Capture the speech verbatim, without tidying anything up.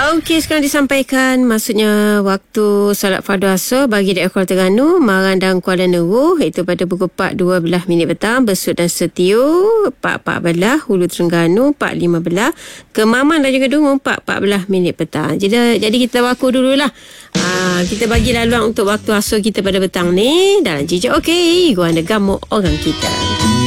Okey, sekarang disampaikan maksudnya waktu salat fardu asar bagi daerah Kuala Terengganu, Marang dan Kuala Neruh, iaitu pada pukul empat dua belas minit petang. Besut dan Setiu empat empat belas, Hulu Terengganu empat lima belas, Kemaman dan juga Dungun empat empat belas minit petang. Jadi, jadi kita waku dululah. Ha, kita bagi laluan untuk waktu asar kita pada petang ni dalam Jejak Okey, Guana Gamuk Orang Kita.